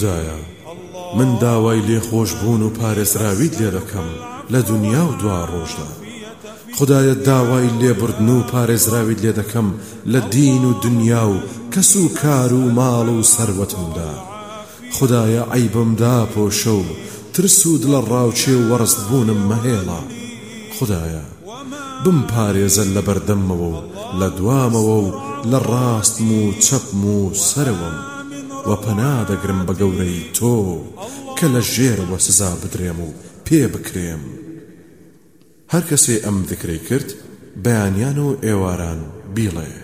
خدایە من داوای لێخۆشبوون و پارێزراویت لێ دەکەم لە دنیا و دوا ڕۆژدا. خدایە داوای لێبردن و پارێزراویت لێ دەکەم لە دین و دنیا و کەس و کار و ماڵ و سەروەتمدا. خدایە عەیبمدا پۆشە و ترس و دڵە ڕاوچێ و وەڕست بوونم مەهێڵە. خدایە بمپارێزە لە بەردەمەوە و لە دوامەوە و لە ڕاستم و چەپم و سەرەوەم و پەنا دەگرم بە گەورەی تۆ کە لە ژێرەوە سزا بدرێم و پێ بکرێم. هەر کەسێ ئەم ذکرەی کرد بەیانیان و ئێواران بیڵێ